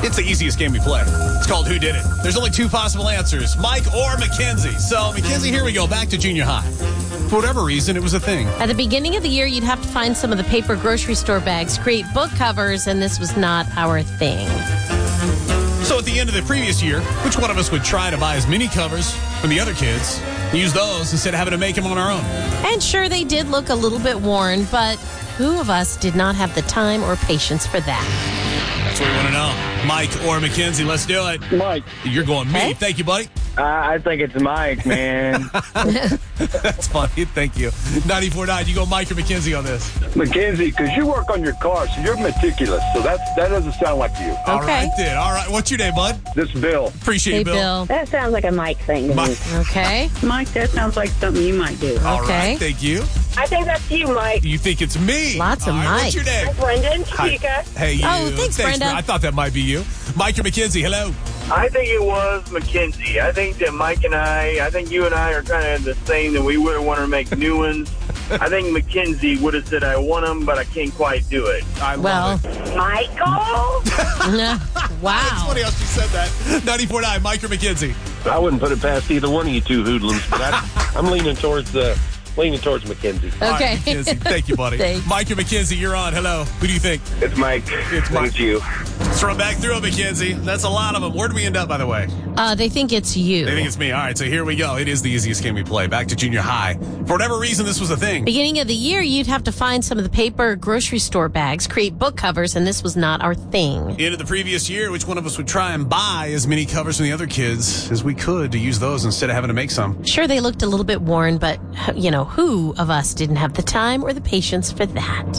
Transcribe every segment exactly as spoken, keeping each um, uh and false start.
It's the easiest game we play. It's called Who Did It? There's only two possible answers, Mike or Mackenzie. So, Mackenzie, here we go. Back to junior high. For whatever reason, it was a thing. At the beginning of the year, you'd have to find some of the paper grocery store bags, create book covers, and this was not our thing. So at the end of the previous year, which one of us would try to buy as many covers from the other kids and use those instead of having to make them on our own? And sure, they did look a little bit worn, but who of us did not have the time or patience for that? That's what we want to know. Mike or Mackenzie, let's do it. Mike. You're going me. Okay. Thank you, buddy. Uh, I think it's Mike, man. That's funny. Thank you. ninety-four point nine, you go Mike or Mackenzie on this? Mackenzie, because you work on your car, so you're meticulous. So that's, that doesn't sound like you. All Okay. right, then. All right. What's your name, bud? This is Bill. Appreciate Hey, it, Bill. Bill. That sounds like a Mike thing to Mike. me. Okay. Mike, that sounds like something you might do. All Okay. right. Thank you. I think that's you, Mike. You think it's me? Lots of All right, What's Mikes. your name? Brenda and Hi. Chica. Hey, you. Oh, thanks, Brenda. I thought that might be you. Mike or Mackenzie, hello. I think it was Mackenzie. I think that Mike and I, I think you and I are kind of the same, that we would want to make new ones. I think Mackenzie would have said, I want them, but I can't quite do it. I Well, love it. Michael? It's wow. funny how she said that. ninety-four point nine, Mike or Mackenzie? I wouldn't put it past either one of you two hoodlums, but I, I'm leaning towards uh, leaning towards Mackenzie. All right, Okay. Mackenzie. Thank you, buddy. Thanks. Mike or Mackenzie, you're on. Hello. Who do you think? It's Mike. It's Mike. It's you. Let's run back through it, Mackenzie. That's a lot of them. Where do we end up, by the way? Uh, they think it's you. They think it's me. All right, so here we go. It is the easiest game we play. Back to junior high. For whatever reason, this was a thing. Beginning of the year, you'd have to find some of the paper grocery store bags, create book covers, and this was not our thing. End of the previous year, which one of us would try and buy as many covers from the other kids as we could to use those instead of having to make some? Sure, they looked a little bit worn, but, you know, who of us didn't have the time or the patience for that?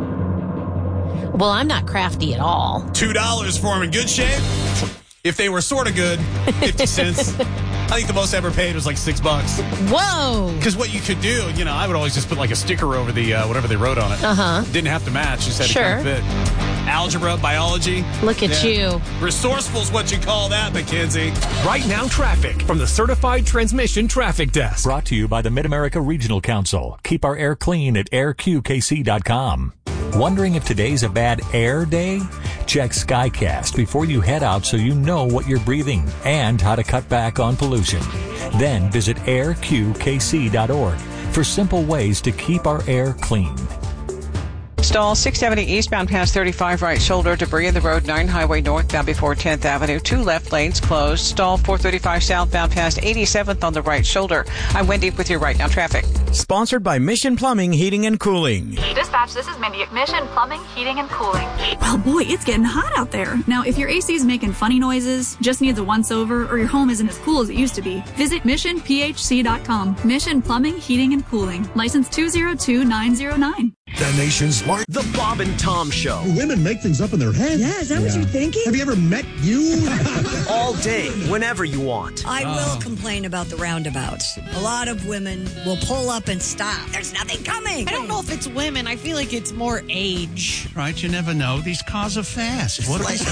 Well, I'm not crafty at all. Two dollars for them in good shape. If they were sort of good, fifty cents. I think the most I ever paid was like six bucks. Whoa! Because what you could do, you know, I would always just put like a sticker over the uh, whatever they wrote on it. Uh-huh. Didn't have to match, just had Sure. to kind of fit. Algebra, biology. Look at you. Resourceful is what you call that, Mackenzie. Right Now Traffic from the Certified Transmission Traffic Desk. Brought to you by the Mid-America Regional Council. Keep our air clean at air q k c dot com. Wondering if today's a bad air day? Check Skycast before you head out so you know what you're breathing and how to cut back on pollution. Then visit air q k c dot org for simple ways to keep our air clean. Stall six seventy eastbound past thirty-five right shoulder, debris in the road nine Highway northbound before tenth Avenue. Two left lanes closed. Stall four thirty-five southbound past eighty-seventh on the right shoulder. I'm Wendy with your Right Now Traffic. Sponsored by Mission Plumbing, Heating and Cooling. Dispatch, this is Mindy at Mission Plumbing, Heating and Cooling. Well, boy, it's getting hot out there. Now, if your A C is making funny noises, just needs a once-over, or your home isn't as cool as it used to be, visit mission p h c dot com. Mission Plumbing, Heating and Cooling. License two zero two nine zero nine. The nation's largest. The Bob and Tom Show. Women make things up in their heads. Yeah, is that yeah. what you're thinking? Have you ever met you? All day, whenever you want. I will complain about the roundabouts. A lot of women will pull up and stop. There's nothing coming. I don't know if it's women. I feel like it's more age. Right, you never know. These cars are fast. What they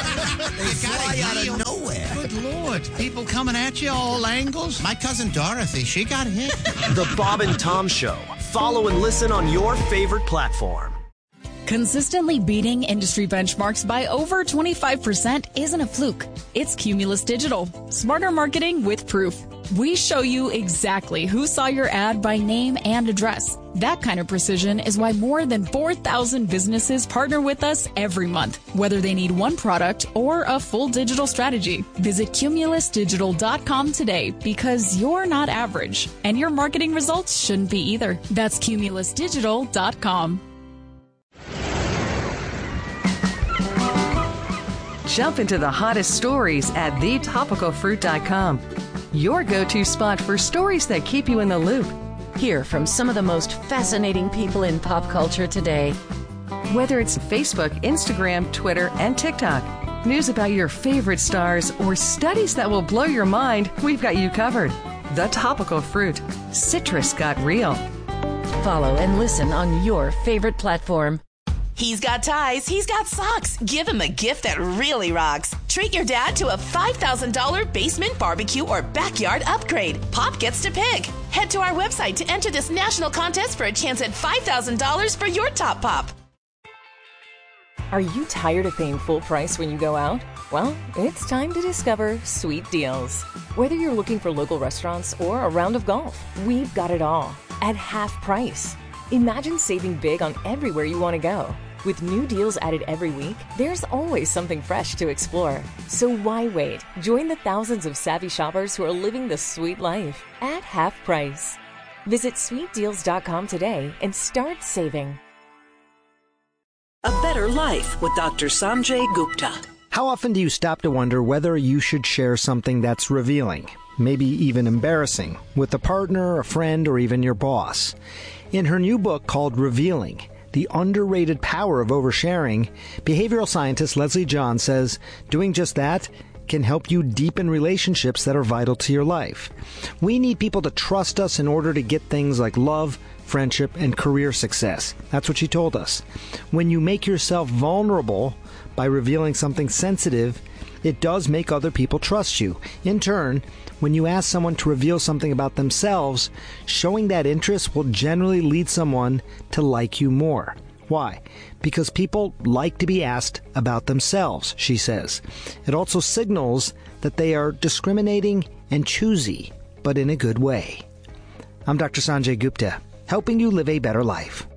fly out of nowhere. Good Lord. People coming at you all angles. My cousin Dorothy, she got hit. The Bob and Tom Show. Follow and listen on your favorite platform. Consistently beating industry benchmarks by over twenty-five percent isn't a fluke. It's Cumulus Digital. Smarter marketing with proof. We show you exactly who saw your ad by name and address. That kind of precision is why more than four thousand businesses partner with us every month, whether they need one product or a full digital strategy. Visit cumulus digital dot com today because you're not average, and your marketing results shouldn't be either. That's cumulus digital dot com. Jump into the hottest stories at the topical fruit dot com. Your go-to spot for stories that keep you in the loop. Hear from some of the most fascinating people in pop culture today. Whether it's Facebook, Instagram, Twitter, and TikTok, news about your favorite stars, or studies that will blow your mind, we've got you covered. The Topical Fruit. Citrus got real. Follow and listen on your favorite platform. He's got ties, he's got socks. Give him a gift that really rocks. Treat your dad to a five thousand dollars basement barbecue or backyard upgrade. Pop gets to pick. Head to our website to enter this national contest for a chance at five thousand dollars for your top pop. Are you tired of paying full price when you go out? Well, it's time to discover Sweet Deals. Whether you're looking for local restaurants or a round of golf, we've got it all at half price. Imagine saving big on everywhere you want to go. With new deals added every week, there's always something fresh to explore. So why wait? Join the thousands of savvy shoppers who are living the sweet life at half price. Visit sweet deals dot com today and start saving. A Better Life with Doctor Sanjay Gupta. How often do you stop to wonder whether you should share something that's revealing, maybe even embarrassing, with a partner, a friend, or even your boss? In her new book called Revealing, The Underrated Power of Oversharing, behavioral scientist Leslie John says doing just that can help you deepen relationships that are vital to your life. We need people to trust us in order to get things like love, friendship, and career success. That's what she told us. When you make yourself vulnerable by revealing something sensitive, it does make other people trust you. In turn, when you ask someone to reveal something about themselves, showing that interest will generally lead someone to like you more. Why? Because people like to be asked about themselves, she says. It also signals that they are discriminating and choosy, but in a good way. I'm Doctor Sanjay Gupta, helping you live a better life.